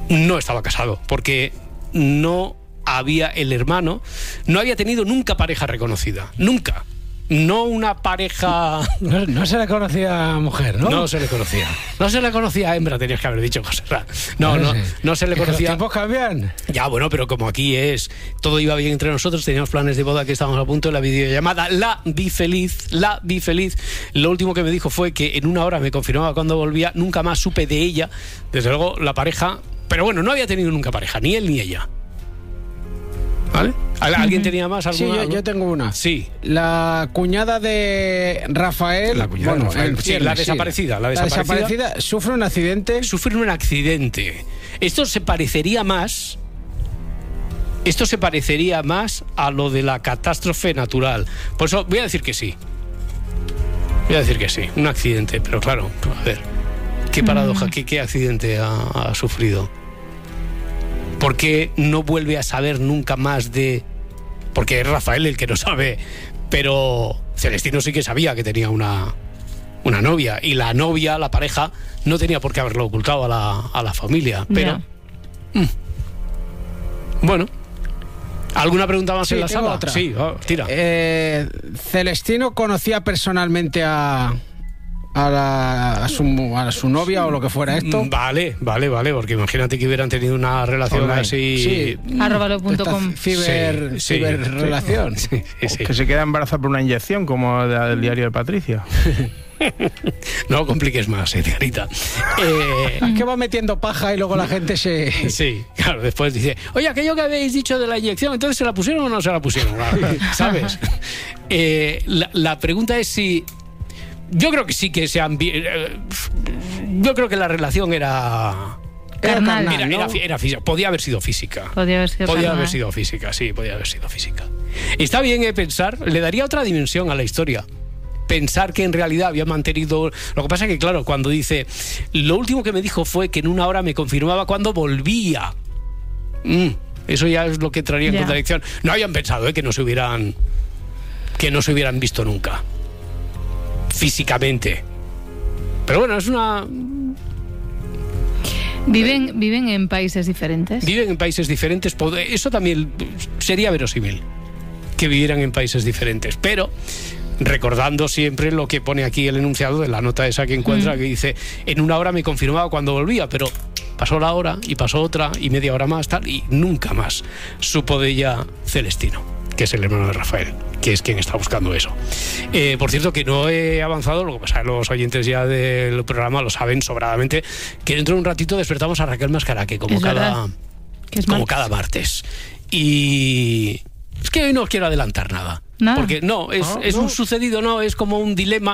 no estaba casado, porque el hermano no había tenido nunca pareja reconocida, nunca. No una pareja... No se le conocía mujer, ¿no? No se le conocía. No se le conocía hembra, tenías que haber dicho, José. No se le conocía... ¿Los tiempos cambian? Ya, bueno, pero como aquí todo iba bien entre nosotros, teníamos planes de boda que estábamos a punto de la videollamada. La vi feliz. Lo último que me dijo fue que en 1 hora me confirmaba cuando volvía. Nunca más supe de ella. Desde luego, la pareja... Pero bueno, no había tenido nunca pareja, ni él ni ella. ¿Vale? ¿Alguien tenía más? ¿Alguna? Sí, yo tengo una. Sí. La cuñada de Rafael... La cuñada de Rafael. Sí, la desaparecida. La desaparecida sufre un accidente. Esto se parecería más a lo de la catástrofe natural. Por eso voy a decir que sí. Un accidente, pero claro, a ver, qué paradoja, qué accidente ha sufrido. ¿Por qué no vuelve a saber nunca más de...? Porque es Rafael el que no sabe, pero Celestino sí que sabía que tenía una novia, y la novia, la pareja, no tenía por qué haberlo ocultado a la familia, pero... Bueno, ¿alguna pregunta más en la sala? Otra. Sí, tira. Celestino conocía personalmente a su novia o lo que fuera esto. Vale, porque imagínate que hubieran tenido una relación online. Así... Sí. @lo.com. Ciberrelación. Sí. Que se queda embarazada por una inyección, como del diario de Patricia. No compliques más, Dianita. Que va metiendo paja y luego la gente se... Sí, claro, después dice, oye, aquello que habéis dicho de la inyección, ¿entonces se la pusieron o no se la pusieron? ¿Sabes? La pregunta es si... Yo creo que sí que yo creo que la relación era física. Podía haber sido física. Podía haber sido física. Está bien pensar, le daría otra dimensión a la historia. Pensar que en realidad había mantenido... Lo que pasa es que, claro, cuando dice... Lo último que me dijo fue que en 1 hora me confirmaba cuando volvía. Eso ya es lo que traería en contradicción. No habían pensado que no se hubieran visto nunca. Físicamente. Pero bueno, es una... ¿Viven en países diferentes? Viven en países diferentes. Eso también sería verosímil, que vivieran en países diferentes. Pero recordando siempre lo que pone aquí el enunciado de la nota esa que encuentra, que dice, en 1 hora me confirmaba cuando volvía, pero pasó la hora y pasó otra y media hora más, tal, y nunca más supo de ella Celestino, que es el hermano de Rafael, que es quien está buscando eso. Por cierto, que no he avanzado, lo que pasa es que los oyentes ya del programa lo saben sobradamente, que dentro de un ratito despertamos a Raquel Mascaraque, como cada martes. Y es que hoy no quiero adelantar nada. Porque es un sucedido, no, es como un dilema.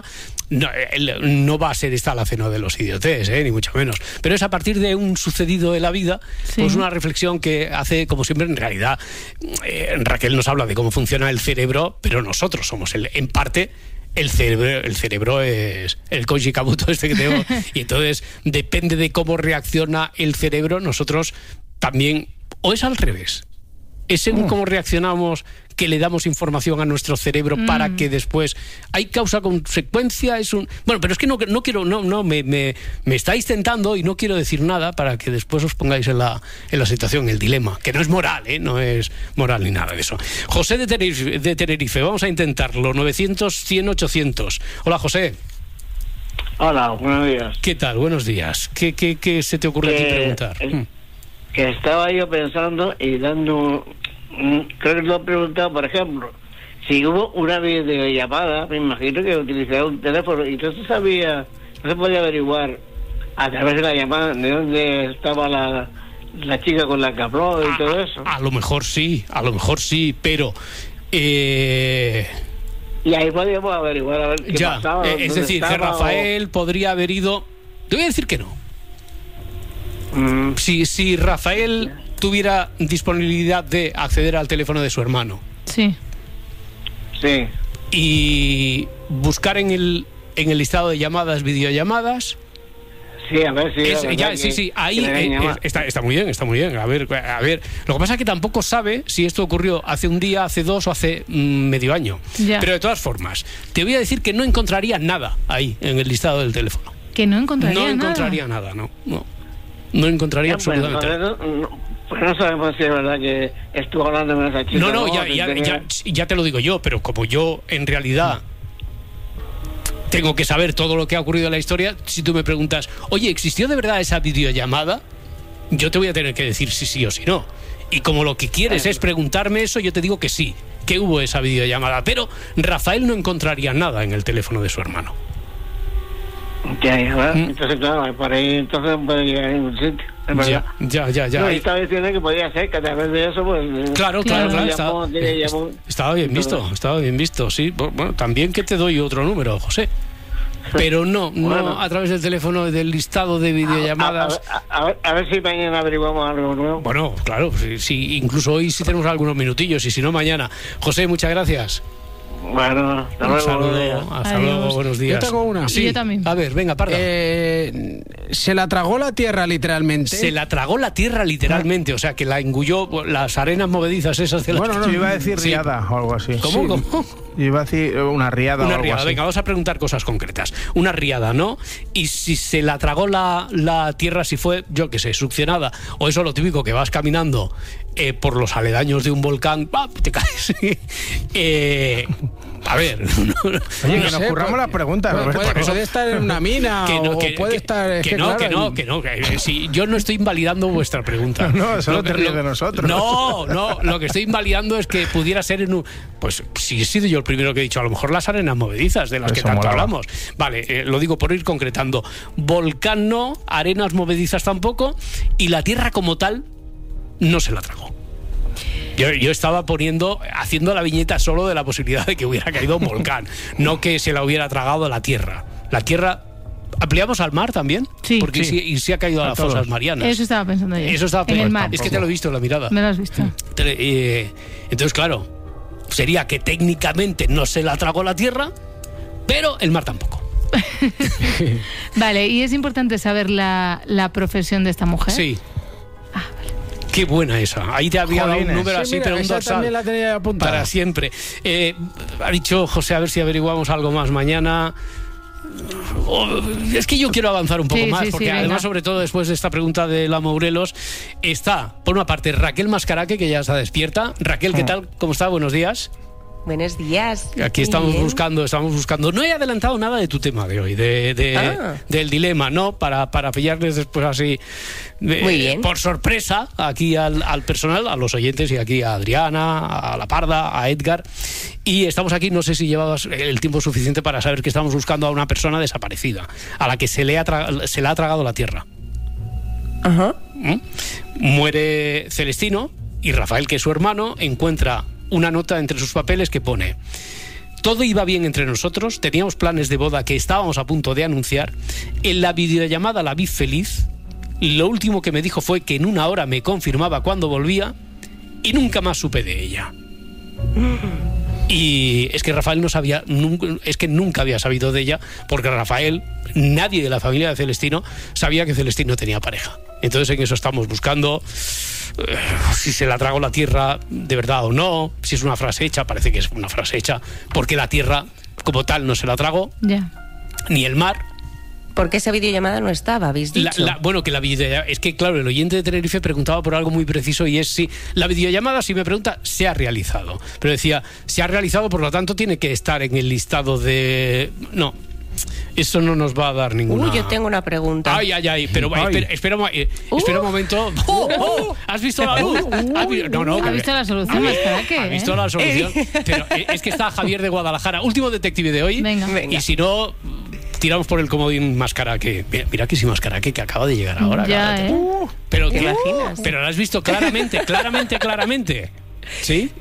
No va a ser esta la cena de los idiotes, ni mucho menos. Pero es a partir de un sucedido de la vida, pues una reflexión que hace, como siempre, en realidad, Raquel nos habla de cómo funciona el cerebro, pero nosotros somos en parte el cerebro es el Koji Kabuto este que tengo, y entonces depende de cómo reacciona el cerebro, nosotros también, o es al revés. Es según cómo reaccionamos que le damos información a nuestro cerebro para que después hay causa-consecuencia. Bueno, pero es que no quiero, me estáis tentando y no quiero decir nada para que después os pongáis en la situación, el dilema, que no es moral, no es moral ni nada de eso. José de Tenerife, vamos a intentarlo, 900-100-800. Hola, José. Hola, buenos días. ¿Qué tal? Buenos días. ¿Qué se te ocurre a ti preguntar? Que estaba yo pensando y dando... Creo que lo he preguntado, por ejemplo, si hubo una videollamada, me imagino que utilizaba un teléfono y no se podía averiguar a través de la llamada de dónde estaba la chica con la que habló y todo eso. A lo mejor sí, pero... Y ahí podíamos averiguar a ver qué pasaba. Es decir, que Rafael podría haber ido... Te voy a decir que no. Si Rafael tuviera disponibilidad de acceder al teléfono de su hermano. Sí. Y buscar en el listado de llamadas, videollamadas. Sí, a ver si... Sí, ahí está muy bien. A ver, lo que pasa es que tampoco sabe si esto ocurrió hace un día, hace 2 o hace medio año. Ya. Pero de todas formas, te voy a decir que no encontraría nada ahí en el listado del teléfono. Que no encontraría nada. No encontraría nada, no. No encontraría Ya, absolutamente nada. Pues no sabemos si es verdad que estuvo hablando con esa chica. No, que ya te lo digo yo, pero como yo en realidad tengo que saber todo lo que ha ocurrido en la historia, si tú me preguntas, oye, ¿existió de verdad esa videollamada? Yo te voy a tener que decir si sí o si no. Y como lo que quieres es preguntarme eso, yo te digo que sí, que hubo esa videollamada. Pero Rafael no encontraría nada en el teléfono de su hermano. Ya, entonces claro, por ahí entonces no puede llegar a ningún sitio. Es verdad. Ya. No, y estaba diciendo que podía ser que a través de eso, pues... Claro. Estaba bien visto, sí. Bueno, también que te doy otro número, José. Pero no a través del teléfono del listado de videollamadas. A ver si mañana averiguamos algo nuevo. Bueno, claro, sí, incluso hoy sí tenemos algunos minutillos, y si no, mañana. José, muchas gracias. Bueno, hasta luego. Hasta luego, buenos días. Yo tengo una. Sí, yo también. A ver, venga, Parda. Se la tragó la tierra literalmente. Se la tragó la tierra literalmente, o sea, que la engulló las arenas movedizas esas de la... Bueno, no, yo iba a decir Sí. riada o algo así. ¿Cómo? Yo iba a decir una riada o Una algo riada, así. venga, vamos a preguntar cosas concretas. Una riada, ¿no? Y si se la tragó la tierra, si fue, yo qué sé, succionada, o eso lo típico que vas caminando por los aledaños de un volcán, ¡pam!, te caes. A ver, Oye, que nos curramos las preguntas, Roberto. Puede estar en una mina o puede estar... que si yo no estoy invalidando vuestra pregunta. No, solo te ríes de nosotros. No, lo que estoy invalidando es que pudiera ser en un... Pues si he sido yo el primero que he dicho, a lo mejor las arenas movedizas de las Eso que tanto molaba. hablamos. Vale, lo digo por ir concretando. Volcán no, arenas movedizas tampoco, y la tierra como tal no se la tragó. Yo estaba haciendo la viñeta solo de la posibilidad de que hubiera caído un volcán, no que se la hubiera tragado la tierra. La tierra... ¿Ampliamos al mar también? Sí. Porque Sí. sí ha caído a las todos. fosas marianas. Eso estaba pensando yo. Eso estaba en el pensando. mar. Es que te lo he visto en la mirada. Me lo has visto. Entonces, claro, sería que técnicamente no se la tragó la tierra, pero el mar tampoco. Vale, y es importante saber la profesión de esta mujer. Sí. Qué buena esa. Ahí te había dado un Jolines. número Sí, así, mira, pero un esa dorsal. también la tenía apuntada. Para siempre. Ha dicho José, a ver si averiguamos algo más mañana. Es que yo quiero avanzar un poco Sí, más, sí, porque sí, además, venga. sobre todo después de esta pregunta de la Morelos, está, por una parte, Raquel Mascaraque, que ya está despierta. Raquel, ¿qué tal? ¿Cómo está? Buenos días. Buenos días. Aquí Muy estamos bien. buscando. No he adelantado nada de tu tema de hoy, del dilema, ¿no? Para pillarles después así, Muy bien. por sorpresa, aquí al personal, a los oyentes, y aquí a Adriana, a La Parda, a Edgar. Y estamos aquí, no sé si llevabas el tiempo suficiente para saber que estamos buscando a una persona desaparecida, a la que se la ha tragado la tierra. Ajá. ¿Mm? Muere Celestino, y Rafael, que es su hermano, encuentra una nota entre sus papeles que pone: todo iba bien entre nosotros, teníamos planes de boda que estábamos a punto de anunciar, en la videollamada la vi feliz, y lo último que me dijo fue que en una hora me confirmaba cuando volvía, y nunca más supe de ella. Y es que Rafael nunca había sabido de ella, porque Rafael, nadie de la familia de Celestino sabía que Celestino tenía pareja. Entonces en eso estamos buscando si se la tragó la tierra de verdad o no, si es una frase hecha. Parece que es una frase hecha, porque la tierra como tal no se la tragó, Ya. ni el mar. Porque esa videollamada no estaba, habéis dicho. Bueno, que la videollamada... Es que, claro, el oyente de Tenerife preguntaba por algo muy preciso, y es si la videollamada, si me pregunta, se ha realizado. Pero decía, se ha realizado, por lo tanto tiene que estar en el listado de... No, eso no nos va a dar ninguna... Yo tengo una pregunta. Ay, pero espera un momento. ¿Has visto la luz? ¿Ha visto la solución, Mascaraque? ¿Has visto la solución? Pero es que está Javier de Guadalajara, último detective de hoy. Venga. Venga. Y si no, tiramos por el comodín Mascaraque. Mira que sí, Mascaraque, que acaba de llegar ahora. Ya, claro. Pero ¿Te imaginas? Pero lo has visto claramente. ¿Sí?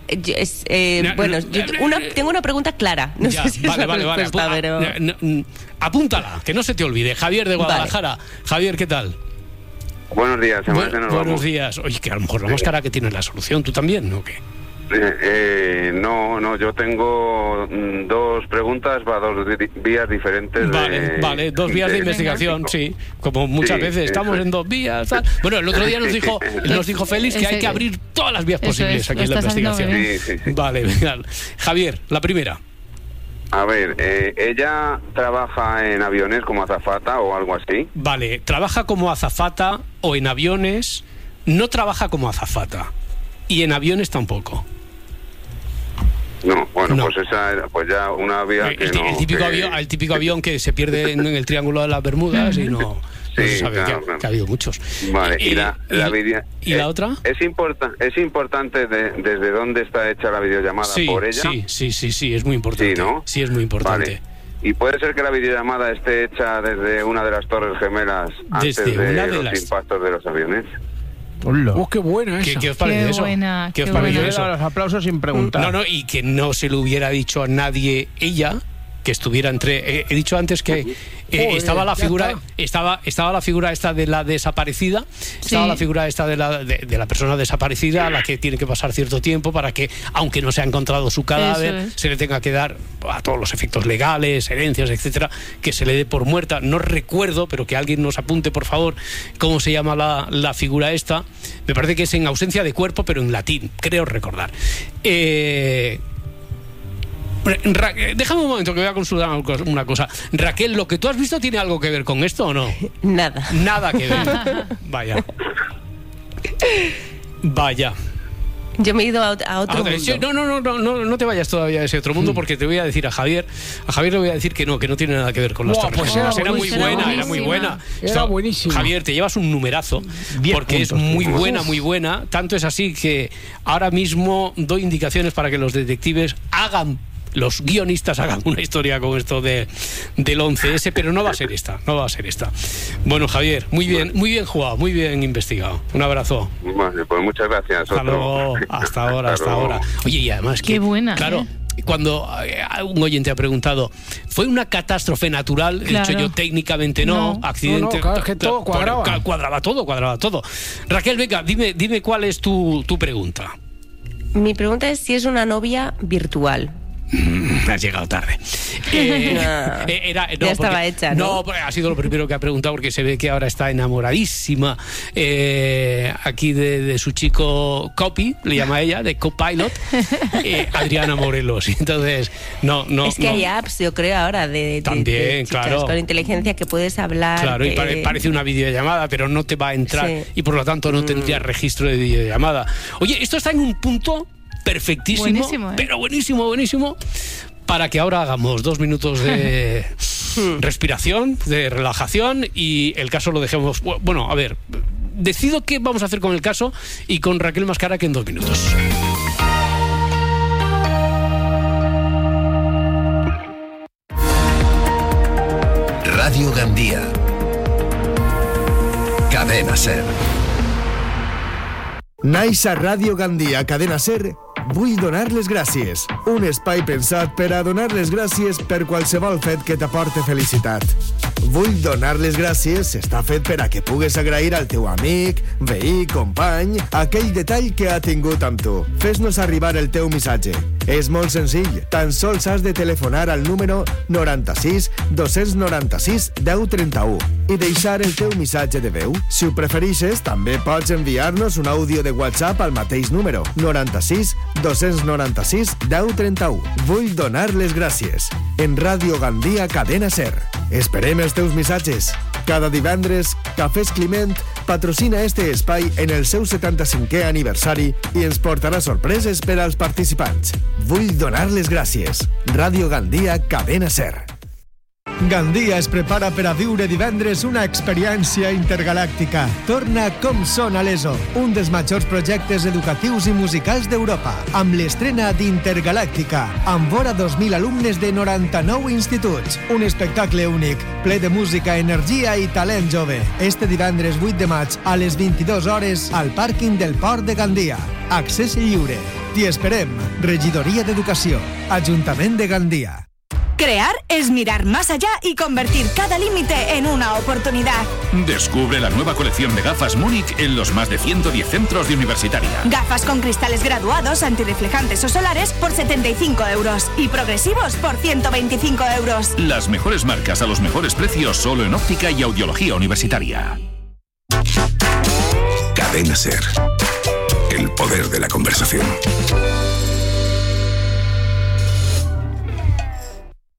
Tengo una pregunta clara. No Ya, sé si es la vale. respuesta, pero... Apúntala, que no se te olvide. Javier de Guadalajara. Javier, ¿qué tal? Buenos días, Buenos días. Oye, que a lo mejor la Mascaraque tiene la solución. ¿Tú también, no? ¿Qué? No, yo tengo dos preguntas para dos vías diferentes. Vale, dos vías de investigación, sí. Como muchas veces estamos en dos vías. Tal. Bueno, el otro día nos dijo Félix que hay que abrir todas las vías posibles aquí en la investigación. Sí. Vale, venga. Javier, la primera. A ver, ¿ella trabaja en aviones como azafata o algo así? Vale, trabaja como azafata o en aviones. No trabaja como azafata. Y en aviones tampoco. No, bueno, No. pues esa era pues ya una vía que no... El típico avión que se pierde en el Triángulo de las Bermudas y no se sabe claro, que ha habido muchos. Vale, y la ¿la otra? Es importante desde dónde está hecha la videollamada, Sí, por ella. sí, es muy importante. Sí, ¿no? Sí, es muy importante. Vale. ¿Y puede ser que la videollamada esté hecha desde una de las Torres Gemelas antes Desde de una de los las- impactos de los aviones? Hola. Qué buena esa. ¿Qué os parece Qué eso? buena, ¿Qué os qué parece buena. eso? Los aplausos sin preguntar. No, y que no se lo hubiera dicho a nadie ella, que estuviera entre... he dicho antes que estaba la ya figura estaba la figura esta de la desaparecida, estaba Sí. la figura esta de la persona desaparecida, a la que tiene que pasar cierto tiempo para que, aunque no se ha encontrado su cadáver, Eso es. se le tenga que dar a todos los efectos legales, herencias, etcétera, que se le dé por muerta. No recuerdo, pero que alguien nos apunte, por favor, cómo se llama la figura esta. Me parece que es en ausencia de cuerpo, pero en latín, creo recordar. Déjame un momento que voy a consultar una cosa. Raquel, ¿lo que tú has visto tiene algo que ver con esto o no? Nada. Nada que ver. Vaya. Yo me he ido a otro mundo. Sí, no te vayas todavía a ese otro mundo, porque te voy a decir a Javier le voy a decir que no tiene nada que ver con las Buah, Torres pues era Gemelas. Era muy buenísima. buena. Era buenísima. Javier, te llevas un numerazo, 10 porque es puntos. muy buena. Tanto es así que ahora mismo doy indicaciones para que los detectives los guionistas hagan una historia con esto del 11S, pero no va a ser esta. Bueno, Javier, muy bien jugado, muy bien investigado. Un abrazo. Vale, pues muchas gracias. Hasta luego. Hasta ahora. Oye, y además Qué buena, claro, cuando un oyente ha preguntado, ¿fue una catástrofe natural? Claro. He dicho yo, técnicamente no, No. accidente. No, claro, es que todo cuadraba. Cuadraba todo. Raquel, venga, dime cuál es tu pregunta. Mi pregunta es si es una novia virtual. Has llegado tarde. Ya estaba hecha, ¿no? No, ha sido lo primero que ha preguntado, porque se ve que ahora está enamoradísima aquí de su chico Copy, le llama ella, de Copilot, Adriana Morelos. Entonces, no. Es que hay apps, yo creo, ahora de También, chicas claro. con inteligencia que puedes hablar. Claro, y parece una videollamada, pero no te va a entrar, Sí. y por lo tanto no tendrías registro de videollamada. Oye, esto está en un punto perfectísimo, Buenísimo, ¿eh? pero buenísimo, para que ahora hagamos 2 minutos de respiración, de relajación, y el caso lo dejemos. Bueno, a ver, decido qué vamos a hacer con el caso y con Raquel Mascara, que en 2 minutos. Radio Gandía. Cadena Ser. Naix a Ràdio Gandia, Cadena Ser, vull donar les gràcies. Un espai pensat per a donar les gràcies per qualsevol fet que t'aporte felicitat. Vull donar les gràcies està fet per a que pugues agrair al teu amic, veí, company, aquell detall que ha tingut amb tu. Fes-nos arribar el teu missatge. És molt senzill. Tan sols has de telefonar al número 96 296 1031 i deixar el teu missatge de veu. Si ho preferixes, també pots enviar-nos un àudio de WhatsApp al mateix número 96 296 1031. Vull donar les gràcies. En Ràdio Gandia, Cadena Ser. Esperem els teus missatges. Cada divendres, Cafès Climent patrocina este espai en el seu 75è aniversari i ens portarà sorpreses per als participants. Vull donar les gràcies. Ràdio Gandia, Cadena Ser. Gandia es prepara per a viure divendres una experiència intergalàctica. Torna Com Sona l'ESO, un dels majors projectes educatius i musicals d'Europa, amb l'estrena d'Intergalàctica, amb vora 2.000 alumnes de 99 instituts. Un espectacle únic, ple de música, energia i talent jove. Este divendres 8 de maig a les 22 hores al pàrquing del Port de Gandia. Accés lliure. T'hi esperem. Regidoria d'Educació. Ajuntament de Gandia. Crear es mirar más allá y convertir cada límite en una oportunidad. Descubre la nueva colección de gafas Múnich en los más de 110 centros de Universitaria. Gafas con cristales graduados, antirreflejantes o solares por 75 € y progresivos por 125 €. Las mejores marcas a los mejores precios solo en óptica y audiología universitaria. Cadena Ser. El poder de la conversación.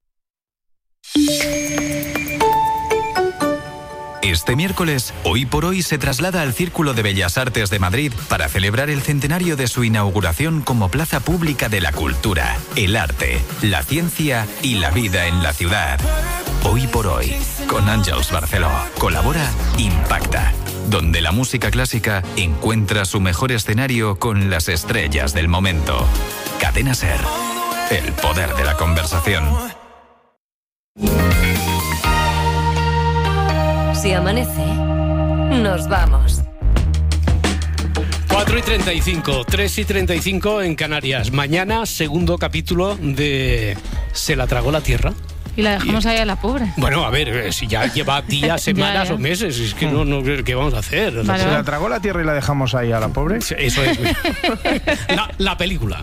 Este miércoles, Hoy por Hoy se traslada al Círculo de Bellas Artes de Madrid para celebrar el centenario de su inauguración como plaza pública de la cultura, el arte, la ciencia y la vida en la ciudad. Hoy por Hoy, con Àngels Barceló. Colabora Impacta, donde la música clásica encuentra su mejor escenario con las estrellas del momento. Cadena SER, el poder de la conversación. Si amanece, nos vamos. 4:35, 3:35 en Canarias. Mañana, segundo capítulo de Se la tragó la tierra. Y la dejamos ahí a la pobre. Bueno, a ver, si ya lleva días, semanas o meses, es que no, ¿qué vamos a hacer? Vale. ¿Se la tragó la tierra y la dejamos ahí a la pobre? Eso es. La película.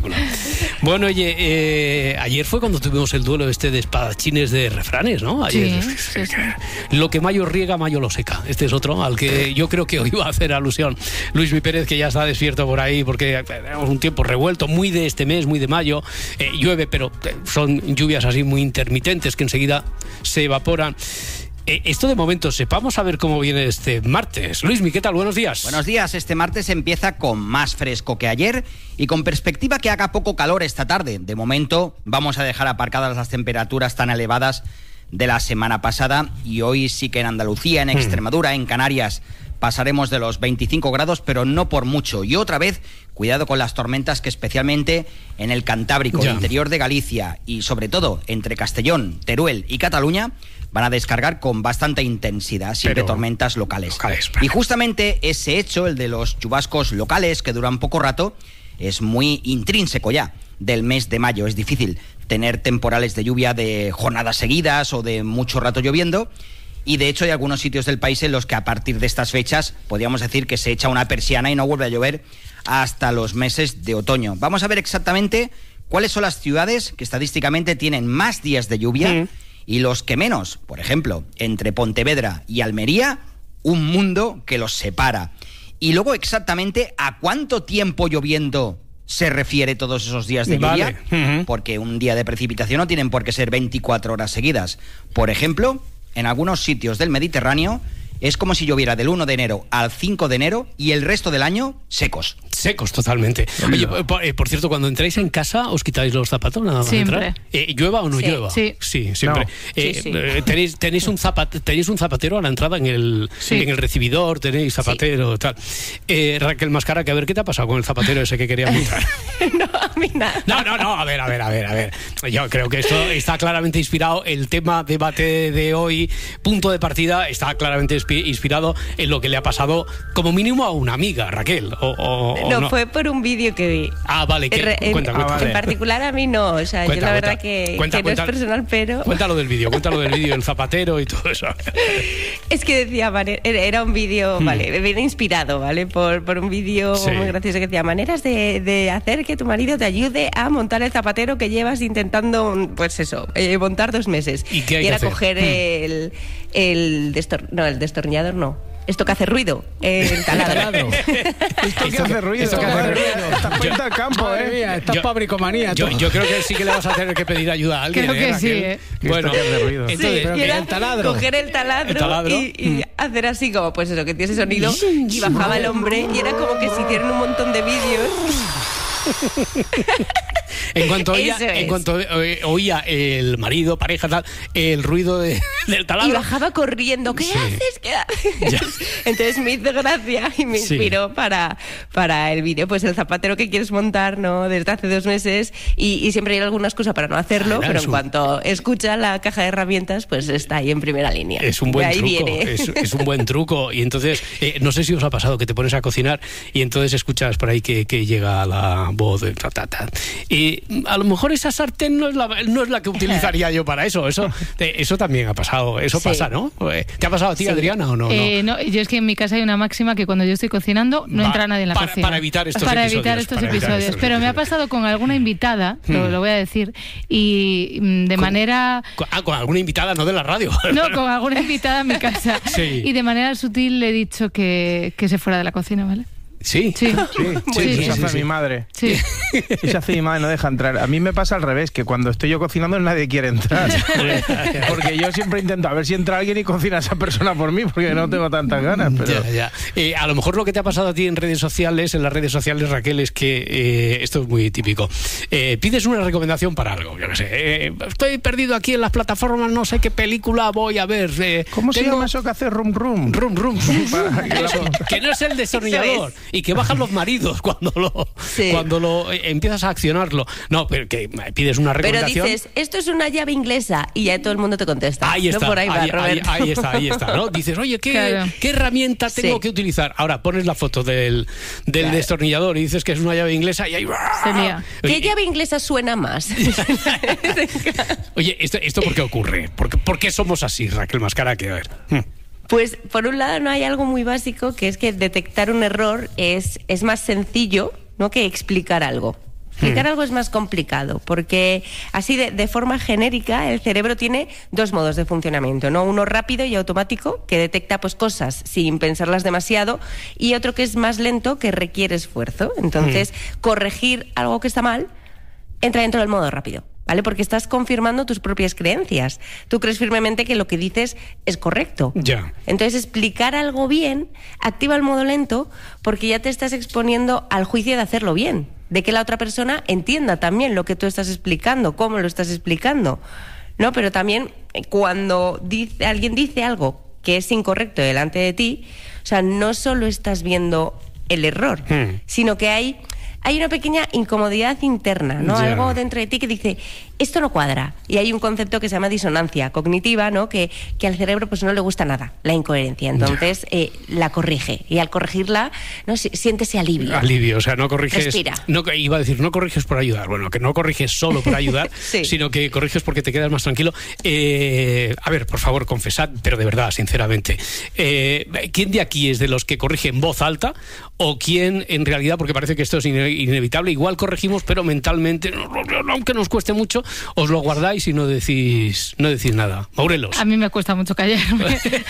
Bueno, oye, ayer fue cuando tuvimos el duelo de espadachines de refranes, ¿no? Ayer, sí. Lo que mayo riega, mayo lo seca. Este es otro al que yo creo que hoy va a hacer alusión Luis Mi Pérez, que ya está despierto por ahí, porque tenemos un tiempo revuelto, muy de este mes, muy de mayo. Llueve, pero son lluvias así muy intermitentes que enseguida se evaporan. Esto de momento, sepamos a ver cómo viene este martes. Luismi, ¿qué tal? Buenos días. Buenos días. Este martes empieza con más fresco que ayer y con perspectiva que haga poco calor esta tarde. De momento vamos a dejar aparcadas las temperaturas tan elevadas de la semana pasada y hoy sí que en Andalucía, en Extremadura, en Canarias pasaremos de los 25 grados, pero no por mucho. Y otra vez, cuidado con las tormentas que especialmente en el Cantábrico, el interior de Galicia y sobre todo entre Castellón, Teruel y Cataluña van a descargar con bastante intensidad, siempre tormentas locales. Y justamente ese hecho, el de los chubascos locales que duran poco rato, es muy intrínseco ya del mes de mayo. Es difícil tener temporales de lluvia de jornadas seguidas o de mucho rato lloviendo. Y de hecho hay algunos sitios del país en los que a partir de estas fechas podríamos decir que se echa una persiana y no vuelve a llover hasta los meses de otoño. Vamos a ver exactamente cuáles son las ciudades que estadísticamente tienen más días de lluvia y los que menos. Por ejemplo, entre Pontevedra y Almería, un mundo que los separa. Y luego exactamente a cuánto tiempo lloviendo se refiere todos esos días de lluvia, porque un día de precipitación no tienen por qué ser 24 horas seguidas. Por ejemplo, en algunos sitios del Mediterráneo es como si lloviera del 1 de enero al 5 de enero y el resto del año secos. Secos, totalmente. Oye, por cierto, cuando entráis en casa, ¿os quitáis los zapatos nada más siempre entrar? ¿Llueva o no llueva? Sí, siempre. No. ¿Tenéis un zapatero a la entrada en el recibidor? ¿Tenéis zapatero? Tal. Raquel Mascara, que a ver, ¿qué te ha pasado con el zapatero ese que quería montar? No, a mí nada. No, a ver. Yo creo que esto está claramente inspirado, el tema debate de hoy, punto de partida, está claramente inspirado en lo que le ha pasado como mínimo a una amiga, Raquel, no, fue por un vídeo que vi. Ah, vale, cuenta. En particular a mí no, o sea, yo la verdad que no es personal, pero... Cuéntalo del vídeo, el zapatero y todo eso. Es que decía, era un vídeo, viene inspirado, ¿vale? Por un vídeo muy gracioso que decía, maneras de hacer que tu marido te ayude a montar el zapatero que llevas intentando, pues eso, montar 2 meses. ¿Y qué hay era que hacer? Coger el destornillador no. Esto que hace ruido, el taladro. Esto que hace ruido. Estás cuenta del campo, Estás para bricomanía. Yo creo que sí que le vas a tener que pedir ayuda a alguien. Creo que Raquel. Bueno, entonces, era el taladro. Coger el taladro y hacer así como, pues eso, que tiene ese sonido. Y bajaba el hombre y era como que se hicieron un montón de vídeos. En cuanto oía el marido, pareja, tal, el ruido del taladro. Y bajaba corriendo. ¿Qué haces? ¿Qué haces? Entonces me hizo gracia y me inspiró para el vídeo. Pues el zapatero que quieres montar, ¿no? Desde hace 2 meses. Y siempre hay alguna excusa para no hacerlo, pero en cuanto escucha la caja de herramientas, pues está ahí en primera línea. Es un buen truco. Es un buen truco. Y entonces, no sé si os ha pasado que te pones a cocinar y entonces escuchas por ahí que llega la voz de y a lo mejor esa sartén no es la que utilizaría yo para eso. Eso también ha pasado. Eso pasa, ¿no? ¿Te ha pasado a ti, Adriana, o no? No, yo es que en mi casa hay una máxima que cuando yo estoy cocinando no entra nadie en la cocina. Para evitar estos episodios. Pero me ha pasado con alguna invitada, lo voy a decir, y de manera... Con alguna invitada, no de la radio. No, con alguna invitada en mi casa. Y de manera sutil le he dicho que se fuera de la cocina, ¿vale? Sí. Eso hace mi madre. Sí. Eso hace mi madre, no deja entrar. A mí me pasa al revés, que cuando estoy yo cocinando nadie quiere entrar. Porque yo siempre intento a ver si entra alguien y cocina a esa persona por mí, porque no tengo tantas ganas. Pero... A lo mejor lo que te ha pasado a ti en las redes sociales, Raquel, es que esto es muy típico. Pides una recomendación para algo, yo qué sé. Estoy perdido aquí en las plataformas, no sé qué película voy a ver. ¿Cómo se llama eso que hace rum rum? Rum rum. Que no es el destornillador. Y que bajan los maridos cuando lo empiezas a accionarlo. No, pero que pides una recomendación. Pero dices, esto es una llave inglesa y ya todo el mundo te contesta. Ahí está, no por ahí va, Roberto. Ahí está, ¿no? Dices, oye, ¿qué herramienta tengo que utilizar? Ahora pones la foto del destornillador y dices que es una llave inglesa y ahí... ¿Qué llave inglesa suena más? Oye, ¿esto por qué ocurre? ¿Por qué somos así, Raquel Mascara? Que a ver... Pues por un lado no hay algo muy básico, que es que detectar un error es más sencillo, ¿no?, que explicar algo. Explicar algo es más complicado, porque así de forma genérica el cerebro tiene dos modos de funcionamiento, ¿no? Uno rápido y automático, que detecta pues cosas sin pensarlas demasiado, y otro que es más lento, que requiere esfuerzo. Entonces, corregir algo que está mal entra dentro del modo rápido, ¿vale? Porque estás confirmando tus propias creencias. Tú crees firmemente que lo que dices es correcto. Ya. Entonces, explicar algo bien activa el modo lento, porque ya te estás exponiendo al juicio de hacerlo bien, de que la otra persona entienda también lo que tú estás explicando, cómo lo estás explicando, ¿no? Pero también cuando alguien dice algo que es incorrecto delante de ti, o sea, no solo estás viendo el error, sino que hay una pequeña incomodidad interna, ¿no? Yeah. Algo dentro de ti que dice, esto no cuadra. Y hay un concepto que se llama disonancia cognitiva, ¿no? Que al cerebro pues no le gusta nada, la incoherencia. Entonces la corrige. Y al corregirla, ¿no?, siente ese alivio. Alivio, o sea, no corriges... Respira. Iba a decir, no corriges por ayudar. Bueno, que no corriges solo por ayudar, sino que corriges porque te quedas más tranquilo. A ver, por favor, confesad, pero de verdad, sinceramente. ¿Quién de aquí es de los que corrige en voz alta? ¿O quién, en realidad, porque parece que esto es inevitable, igual corregimos, pero mentalmente, aunque nos cueste mucho, os lo guardáis y no decís nada? Maurelos. A mí me cuesta mucho callarme.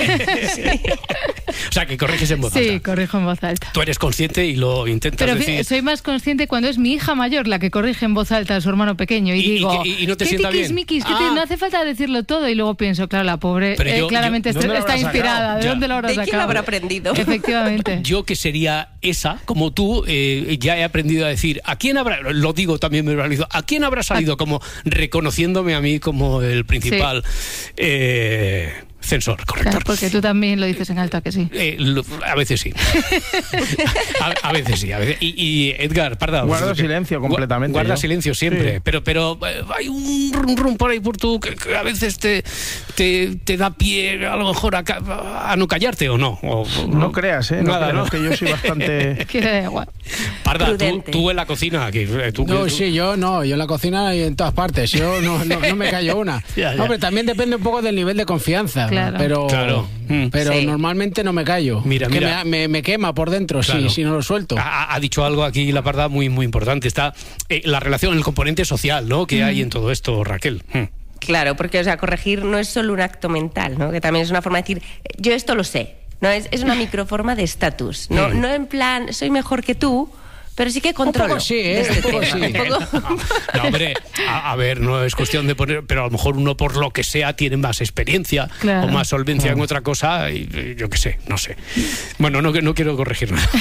O sea, que corriges en voz alta. Sí, corrijo en voz alta. Tú eres consciente y lo intentas decir. Pero soy más consciente cuando es mi hija mayor la que corrige en voz alta a su hermano pequeño y digo, y no te sienta bien. No hace falta decirlo todo, y luego pienso, claro, la pobre claramente está inspirada. ¿De dónde lo habrá sacado? ¿De quién lo habrá aprendido? Efectivamente. Yo, que sería esa, como tú, ya he aprendido a decir, ¿a quién habrá, lo digo también me verbalizo, ¿a quién habrá salido como reconociéndome a mí como el principal censor, corrector? Claro, porque tú también lo dices en alto, ¿a que sí? A veces sí. a veces sí. Y Edgar, Parda. Guardo silencio completamente. Guarda silencio siempre. Sí. Pero hay un rum por ahí por tú que a veces te da pie a lo mejor a no callarte, ¿o no. No creas, Nada, no, que yo soy bastante... Que da igual. Parda, tú en la cocina. Yo en la cocina y en todas partes. Yo no me callo una. Ya. Hombre, también depende un poco del nivel de confianza. Claro. Pero normalmente no me callo. Mira. Me quema por dentro, claro. Si no lo suelto. Ha dicho algo aquí la Parda muy, muy importante. Está la relación, el componente social, ¿no?, que hay en todo esto, Raquel. Claro, porque, o sea, corregir no es solo un acto mental, ¿no?, que también es una forma de decir, yo esto lo sé. No, es una microforma de estatus. No en plan, soy mejor que tú, pero sí que controlo. Un poco sí, un poco sí. No, hombre, a ver, no es cuestión de poner, pero a lo mejor uno, por lo que sea, tiene más experiencia o más solvencia en otra cosa, y yo qué sé, no sé. Bueno, no quiero corregir nada.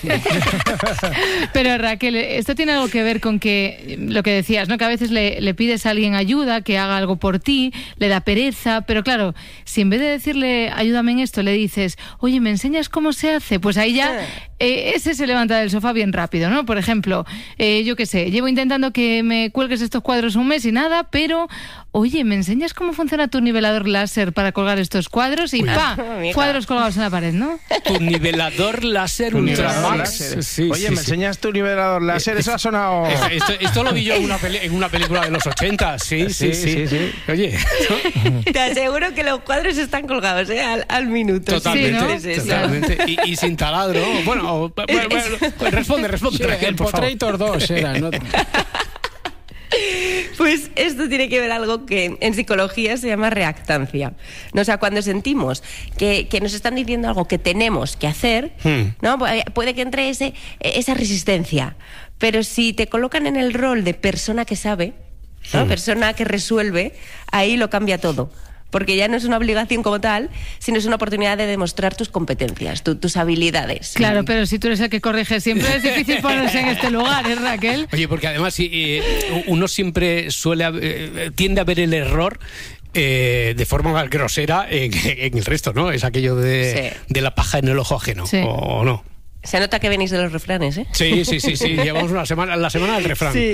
Pero Raquel, esto tiene algo que ver con que lo que decías, ¿no?, que a veces le pides a alguien ayuda, que haga algo por ti, le da pereza, pero claro, si en vez de decirle ayúdame en esto, le dices, oye, ¿me enseñas cómo se hace? Pues ahí ya ese se levanta del sofá bien rápido, ¿no? Por ejemplo, yo qué sé, llevo intentando que me cuelgues estos cuadros un mes y nada, pero oye, ¿me enseñas cómo funciona tu nivelador láser para colgar estos cuadros? Y cuadros colgados en la pared, ¿no? Tu nivelador láser Ultramax. Sí, oye, ¿me enseñas tu nivelador láser? Eso ha sonado... Esto lo vi yo en una película de los 80. Sí. Oye. Te aseguro que los cuadros están colgados, al minuto. Totalmente. Y sin taladro. Bueno, responde. Sí, el Potrator 2 era, ¿no? Pues esto tiene que ver algo que en psicología se llama reactancia. ¿No? O sea, cuando sentimos que nos están diciendo algo que tenemos que hacer, ¿no? Puede que entre esa resistencia. Pero si te colocan en el rol de persona que sabe, ¿no? Persona que resuelve, ahí lo cambia todo. Porque ya no es una obligación como tal, sino es una oportunidad de demostrar tus competencias, tus habilidades. Claro, pero si tú eres el que corrige siempre, es difícil ponerse en este lugar, ¿eh, Raquel? Oye, porque además uno siempre tiende a ver el error de forma más grosera en el resto, ¿no? Es aquello de la paja en el ojo ajeno, ¿o no? Se nota que venís de los refranes, ¿eh? Sí. Llevamos la semana del refrán. Sí.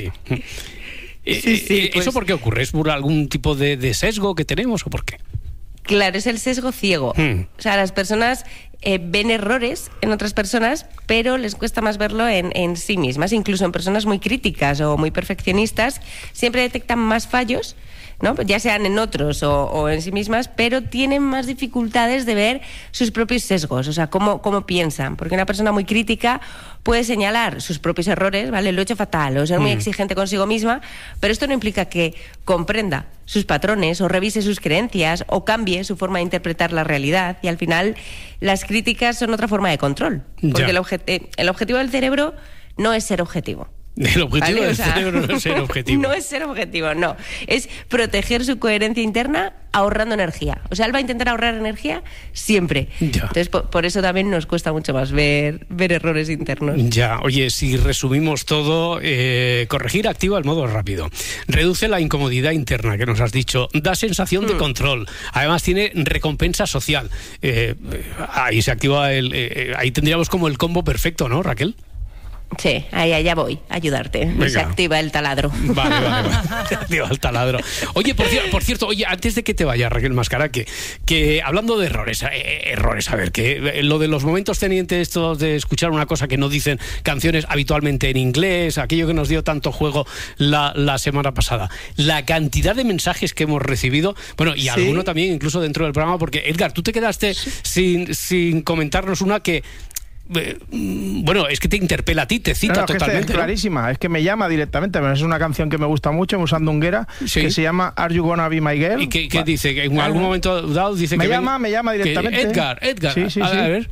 Pues, ¿eso por qué ocurre? ¿Es por algún tipo de sesgo que tenemos o por qué? Claro, es el sesgo ciego. O sea, las personas ven errores en otras personas, pero les cuesta más verlo en sí mismas. Incluso en personas muy críticas o muy perfeccionistas, siempre detectan más fallos, ¿no? Ya sean en otros o en sí mismas, pero tienen más dificultades de ver sus propios sesgos, o sea, cómo piensan. Porque una persona muy crítica puede señalar sus propios errores, ¿vale? Lo he hecho fatal, o ser muy exigente consigo misma, pero esto no implica que comprenda sus patrones o revise sus creencias o cambie su forma de interpretar la realidad. Y al final, las críticas son otra forma de control. Porque el objetivo del cerebro no es ser objetivo. El objetivo del cerebro no es ser objetivo. No es ser objetivo, no. Es proteger su coherencia interna ahorrando energía. O sea, él va a intentar ahorrar energía siempre. Ya. Entonces, por eso también nos cuesta mucho más ver errores internos. Ya, oye, si resumimos todo, corregir activa el modo rápido. Reduce la incomodidad interna, que nos has dicho. Da sensación de control. Además, tiene recompensa social. Ahí se activa ahí tendríamos como el combo perfecto, ¿no, Raquel? Sí, allá voy a ayudarte. Venga. Se activa el taladro. Vale. Se activa el taladro. Oye, por cierto, antes de que te vayas, Raquel Mascara, que hablando de errores, a ver, que lo de los momentos tenientes estos de escuchar una cosa que no dicen canciones habitualmente en inglés, aquello que nos dio tanto juego la semana pasada, la cantidad de mensajes que hemos recibido, bueno, y alguno también incluso dentro del programa, porque Edgar, tú te quedaste sin comentarnos una que... Bueno, es que te interpela a ti, te cita totalmente. Es clarísima, es que me llama directamente. Es una canción que me gusta mucho, usando Unguera, que se llama Are You Gonna Be My Girl? ¿Y qué dice? Que en algún momento dado dice me llama directamente. Edgar. Sí. A ver.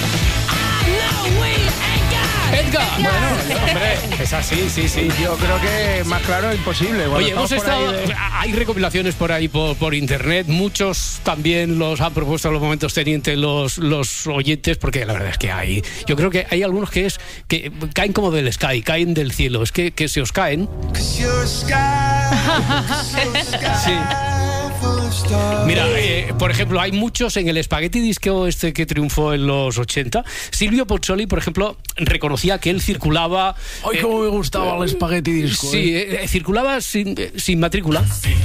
Edgar. Bueno, hombre, es así, sí. Yo creo que más claro es imposible. Oye, hemos estado... Hay recopilaciones por ahí por internet. Muchos también los han propuesto en los momentos tenientes los oyentes, porque la verdad es que yo creo que hay algunos que caen como del sky, caen del cielo. Es que se os caen. Sí. Mira, por ejemplo, hay muchos en el Spaghetti Disco que triunfó en los 80. Silvio Pozzoli, por ejemplo, reconocía que él circulaba... ¡Ay, cómo me gustaba el Spaghetti Disco! Sí, circulaba sin matrícula.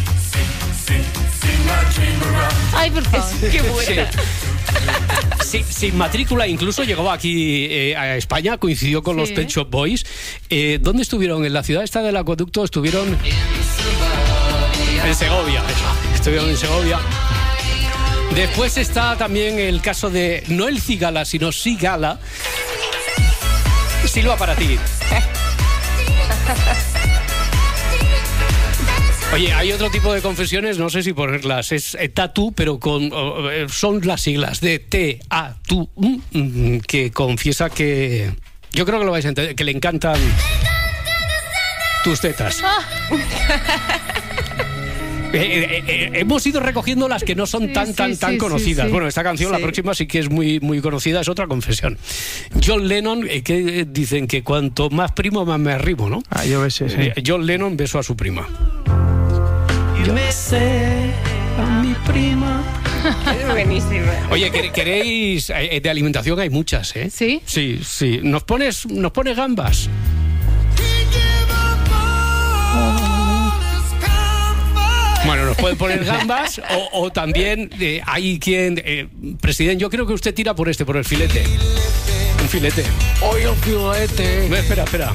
¡Ay, por favor! ¡Qué buena! Sí, sin matrícula, incluso llegó aquí a España, coincidió con los Pet Shop Boys. ¿Dónde estuvieron? En la ciudad esta del acueducto estuvieron... En Segovia, estuvieron en Segovia. Después está también el caso de, no el Cigala, sino Sigala. Silva para ti. Oye, hay otro tipo de confesiones, no sé si ponerlas, es Tatu, pero son las siglas de T-A-T-U, que confiesa que, yo creo que lo vais a entender, que le encantan tus tetas. Hemos ido recogiendo las que no son tan conocidas. Bueno, esta canción, la próxima sí que es muy, muy conocida, es otra confesión. John Lennon, que dicen que cuanto más primo, más me arrimo, ¿no? Yo besé, sí. John Lennon besó a su prima. Yo besé a mi prima. Es buenísima. Oye, ¿queréis? De alimentación hay muchas, ¿eh? ¿Sí? Sí. ¿Nos pones gambas? Bueno, nos pueden poner gambas o también hay quien... presidente, yo creo que usted tira por el filete. Un filete. ¡Oye, el filete! Espera.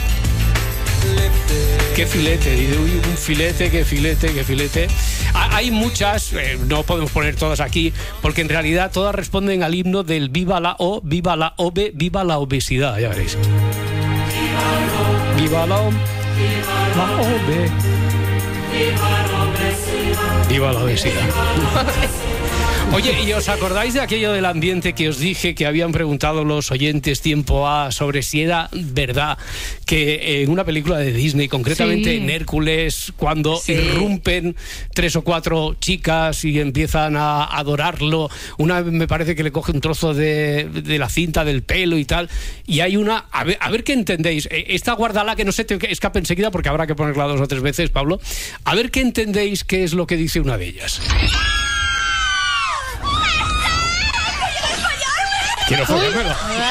¿Qué filete? Dice, uy, un filete, qué filete. Hay muchas, no podemos poner todas aquí, porque en realidad todas responden al himno del viva la O, viva la OB, viva la obesidad, ya veréis. Viva la O, la OB. Viva la obesidad. Oye, ¿y os acordáis de aquello del ambiente que os dije que habían preguntado los oyentes tiempo A sobre si era verdad que en una película de Disney, concretamente en Hércules, cuando irrumpen 3 o 4 chicas y empiezan a adorarlo, una me parece que le coge un trozo de la cinta del pelo y tal, y hay una, a ver qué entendéis, esta guárdala que no se te escape enseguida porque habrá que ponerla 2 o 3 veces, Pablo, a ver qué entendéis qué es lo que dice una de ellas. Quiero follármelo.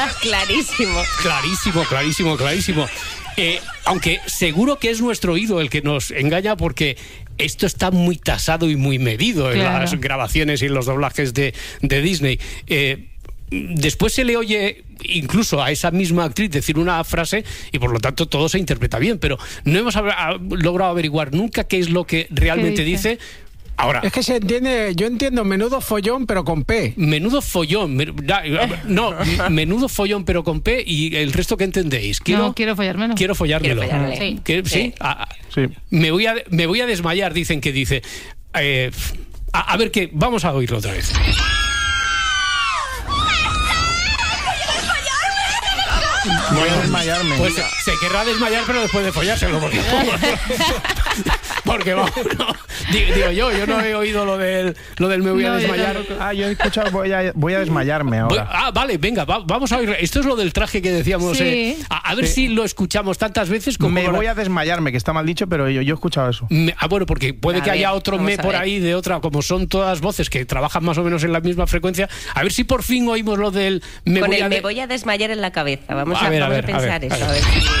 Clarísimo. Aunque seguro que es nuestro oído el que nos engaña, porque esto está muy tasado y muy medido en las grabaciones y en los doblajes de Disney. Después se le oye incluso a esa misma actriz decir una frase y por lo tanto todo se interpreta bien, pero no hemos logrado averiguar nunca qué es lo que realmente dice. Ahora, es que se entiende, yo entiendo menudo follón pero con P. Menudo follón, menudo follón pero con P, y el resto, ¿qué entendéis? Quiero follármelo. Quiero follármelo. Sí. ¿Sí? Me voy a desmayar, dicen que dice. A ver qué, vamos a oírlo otra vez. Voy a desmayarme. Pues se querrá desmayar, pero después de follárselo, porque vamos, no, digo yo no he oído lo del me voy a desmayar. Yo he escuchado voy a desmayarme ahora. Vale, venga, vamos a oír. Esto es lo del traje que decíamos. A ver si lo escuchamos tantas veces como voy a desmayarme, que está mal dicho, pero yo he escuchado eso. Bueno, porque puede que haya otro por ahí de otra, como son todas voces que trabajan más o menos en la misma frecuencia. A ver si por fin oímos lo del me voy a desmayar en la cabeza. Vamos a pensar eso. A ver.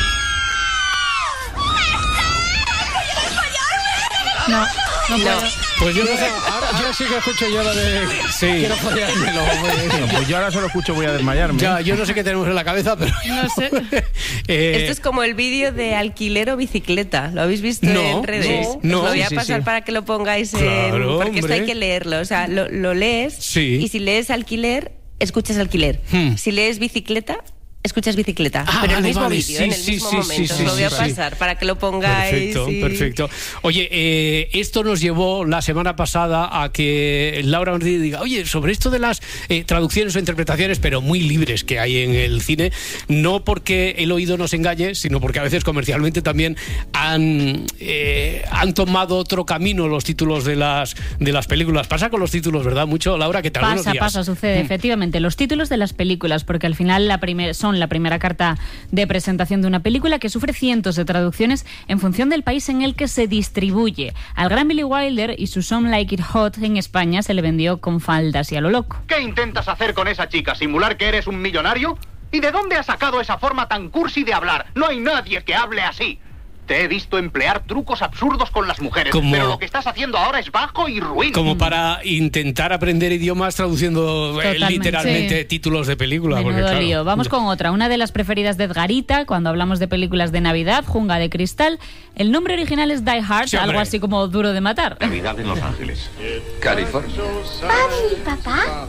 No puedo. Pues yo no sé. Ahora sí que escucho yo lo de quiero follármelo. Pues yo ahora solo escucho voy a desmayarme. Yo no sé qué tenemos en la cabeza, pero no sé. Esto es como el vídeo de alquiler o bicicleta. ¿Lo habéis visto en redes? No. Os lo voy a pasar para que lo pongáis porque esto hay que leerlo. O sea, lo lees y si lees alquiler, escuchas alquiler. Si lees bicicleta, escuchas bicicleta, pero en el mismo vídeo, en el mismo momento. Os lo voy a pasar para que lo pongáis. Perfecto. Oye, esto nos llevó la semana pasada a que Laura Martínez diga, oye, sobre esto de las traducciones o interpretaciones, pero muy libres que hay en el cine, no porque el oído nos engañe, sino porque a veces comercialmente también han tomado otro camino los títulos de las películas. Pasa con los títulos, ¿verdad? Mucho, Laura, que tal Pasa, sucede, efectivamente. Los títulos de las películas, porque al final son la primera carta de presentación de una película que sufre cientos de traducciones en función del país en el que se distribuye. Al gran Billy Wilder y su Some Like It Hot en España se le vendió con faldas y a lo loco. ¿Qué intentas hacer con esa chica? ¿Simular que eres un millonario? ¿Y de dónde has sacado esa forma tan cursi de hablar? No hay nadie que hable así. Te he visto emplear trucos absurdos con las mujeres, pero lo que estás haciendo ahora es bajo y ruin. Como para intentar aprender idiomas traduciendo literalmente títulos de películas. Menudo lío. Vamos con otra. Una de las preferidas de Edgarita, cuando hablamos de películas de Navidad, Jungla de Cristal. El nombre original es Die Hard, algo así como Duro de Matar. Navidad en Los Ángeles, California. Papi, papá.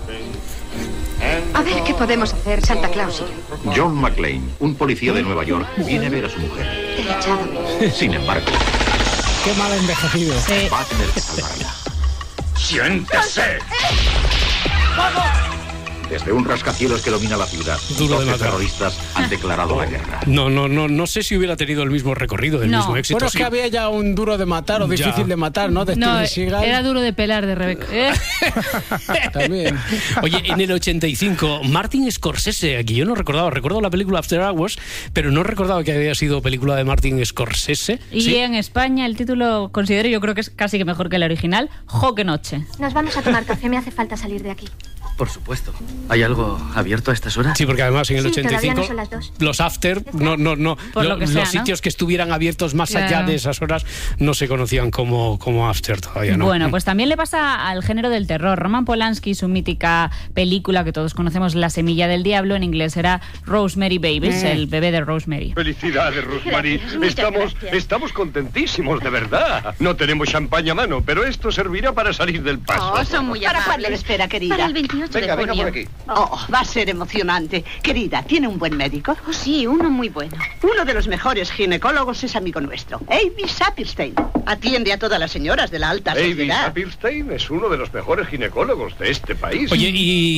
A ver qué podemos hacer, Santa Claus. John McClane, un policía de Nueva York, viene a ver a su mujer. Sin embargo, qué mal envejecido. Va a tener que salvarla. ¡Siéntese! ¡Vamos! Desde un rascacielos que domina la ciudad, 12 terroristas han declarado la guerra. No sé si hubiera tenido el mismo recorrido, el mismo éxito. Bueno, es que había ya un Duro de Matar o Difícil de Matar, ¿no? De Steven Seagal. Era Duro de Pelar de Rebeca. También. Oye, en el 85, Martin Scorsese, aquí yo no recuerdo la película After Hours, pero no recordaba que había sido película de Martin Scorsese. Y en España el título, considero, yo creo que es casi que mejor que el original, Joque Noche. Nos vamos a tomar café, me hace falta salir de aquí. Por supuesto. ¿Hay algo abierto a estas horas? Sí, porque además en el 85 no son las 2. los after, los sitios que estuvieran abiertos más allá de esas horas no se conocían como after todavía, ¿no? Bueno, pues también le pasa al género del terror. Roman Polanski, su mítica película que todos conocemos, La semilla del diablo, en inglés era Rosemary Babies, el bebé de Rosemary. Felicidades, Rosemary. Estamos contentísimos, de verdad. No tenemos champaña a mano, pero esto servirá para salir del paso. Oh, son muy amables. ¿Para cuándo? Espera, querida. Para el 28 venga por aquí. hoy? Oh, va a ser emocionante. Querida, ¿tiene un buen médico? Oh, sí, uno muy bueno. Uno de los mejores ginecólogos es amigo nuestro, Avi Saperstein. Atiende a todas las señoras de la alta sociedad. Avi Saperstein es uno de los mejores ginecólogos de este país. Oye,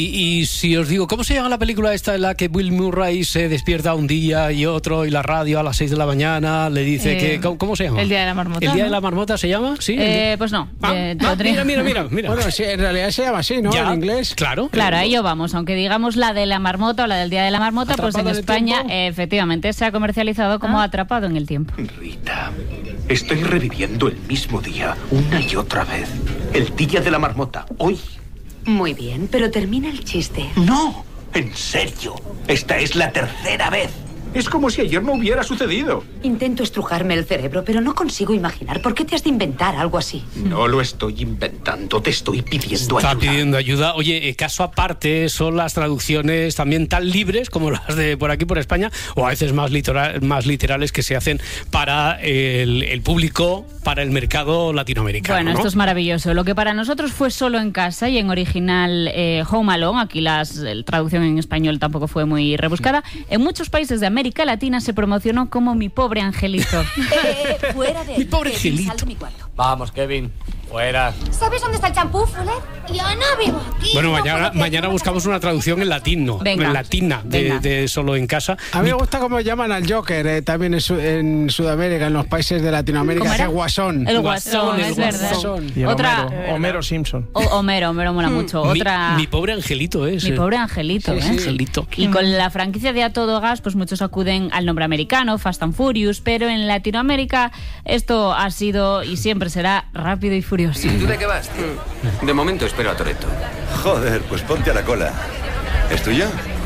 y si os digo, ¿cómo se llama la película esta en la que Bill Murray se despierta un día y otro y la radio a las 6 de la mañana le dice que... ¿Cómo se llama? El Día de la Marmota. ¿El Día de la Marmota se llama? Sí. Pues no. Mira. Bueno, sí, en realidad se llama así, ¿no? Ya, en inglés. Claro. Claro, a ello vamos. Aunque digamos la de la marmota o la del Día de la Marmota, pues en España efectivamente se ha comercializado como Atrapado en el Tiempo. Rita, estoy reviviendo el mismo día una y otra vez. El Día de la Marmota, hoy. Muy bien, pero termina el chiste. No, en serio. Esta es la tercera vez. Es como si ayer no hubiera sucedido. Intento estrujarme el cerebro, pero no consigo imaginar. ¿Por qué te has de inventar algo así? No lo estoy inventando, te estoy pidiendo ayuda. Está pidiendo ayuda. Oye, caso aparte son las traducciones también tan libres como las de por aquí, por España, o a veces más literales que se hacen para el público, para el mercado latinoamericano. Bueno, ¿no? esto es maravilloso. Lo que para nosotros fue Solo en casa y en original Home Alone, aquí la traducción en español tampoco fue muy rebuscada, en muchos países de América Latina se promocionó como Mi pobre angelito. Fuera de... Mi pobre angelito. Sal de mi cuarto. Vamos, Kevin, fuera. ¿Sabes dónde está el champú, Fuller? Yo no vivo aquí. Bueno, mañana buscamos una traducción en latino, en latina, de Solo en casa. A mí me gusta cómo llaman al Joker también en Sudamérica, en los países de Latinoamérica, que es Guasón. El Guasón, es verdad. Y Otra... Homero Simpson. Homero mola mucho. Mi pobre angelito es. Mi pobre angelito, sí, Angelito. Y con la franquicia de A Todo Gas, pues muchos acuden al nombre americano, Fast and Furious, pero en Latinoamérica esto ha sido y siempre será Rápido y Furioso. ¿Tú de qué vas, tío? De momento espero a Toretto. Joder, pues ponte a la cola. ¿Es tuyo?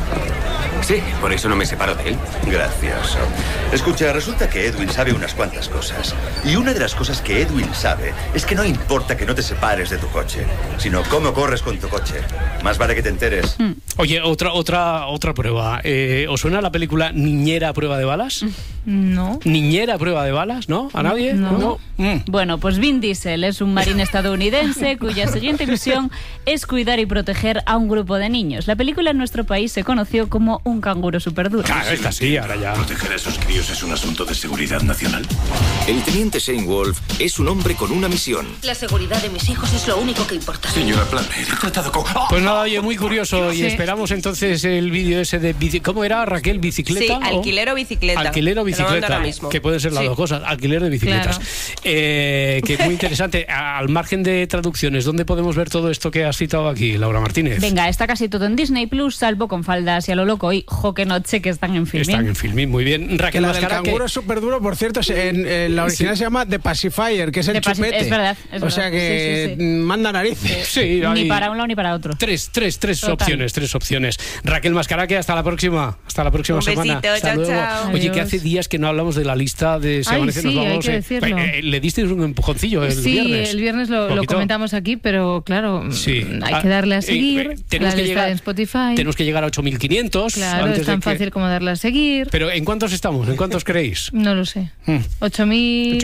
Sí, por eso no me separo de él. Gracioso. Escucha, resulta que Edwin sabe unas cuantas cosas. Y una de las cosas que Edwin sabe es que no importa que no te separes de tu coche, sino cómo corres con tu coche. Más vale que te enteres. Oye, otra prueba. ¿Os suena la película Niñera a prueba de balas? No. ¿Niñera a prueba de balas? ¿No? ¿A nadie? No. Bueno, pues Vin Diesel es un marín estadounidense cuya siguiente misión es cuidar y proteger a un grupo de niños. La película en nuestro país se conoció como Un canguro superduro. Claro, esta sí, ahora ya. ¿Proteger a esos críos es un asunto de seguridad nacional? El teniente Shane Wolf es un hombre con una misión. La seguridad de mis hijos es lo único que importa. Señora Plummer, he tratado con... Pues nada, oye, muy curioso. Y esperamos entonces el vídeo ese de... ¿Cómo era, Raquel? ¿Bicicleta? Sí, alquiler o bicicleta. Alquiler o bicicleta. Que pueden ser las dos cosas. Alquiler de bicicletas. Claro. Que muy interesante. Al margen de traducciones, ¿dónde podemos ver todo esto que has citado aquí, Laura Martínez? Venga, está casi todo en Disney Plus, salvo Con faldas y a lo loco y Jo que noche, que están en Filmin. Están en Filmin, muy bien. Raquel la Mascara, del canguro es súper duro, por cierto, en la original se llama The Pacifier, que es el chupete. Es verdad. O sea que manda narices. Sí, ni para un lado ni para otro. Tres opciones. Raquel Mascaraque, hasta la próxima. Hasta la próxima semana. Besito, hasta luego. chao. Oye, que hace días que no hablamos de la lista de Si Amanece Nos Vamos. Hay que decirlo. Le diste un empujoncillo el viernes. Sí, el viernes lo comentamos aquí, pero claro, hay que darle a seguir. Tenemos que llegar en Spotify. Tenemos que llegar a 8.500. Claro, es tan fácil como darle a seguir. Pero ¿en cuántos estamos? ¿En cuántos creéis? No lo sé. 8.000.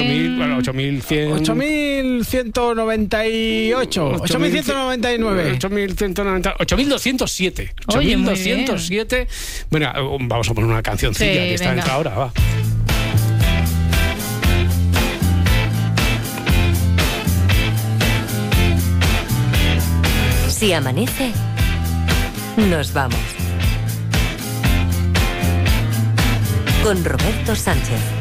8.100. 8.198. 8.199. 8.207. 8.207. Bueno, vamos a poner una cancioncilla que está entrada ahora, va. Si amanece, nos vamos. Con Roberto Sánchez.